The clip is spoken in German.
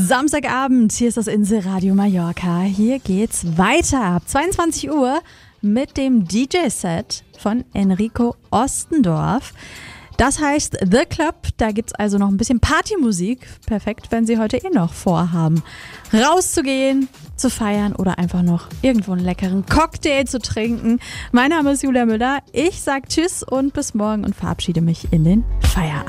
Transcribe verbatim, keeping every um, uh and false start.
Samstagabend, hier ist das Inselradio Mallorca. Hier geht's weiter ab zweiundzwanzig Uhr mit dem D J-Set von Enrico Ostendorf. Das heißt The Club, da gibt's also noch ein bisschen Partymusik. Perfekt, wenn Sie heute eh noch vorhaben, rauszugehen, zu feiern oder einfach noch irgendwo einen leckeren Cocktail zu trinken. Mein Name ist Julia Müller, ich sag Tschüss und bis morgen und verabschiede mich in den Feierabend.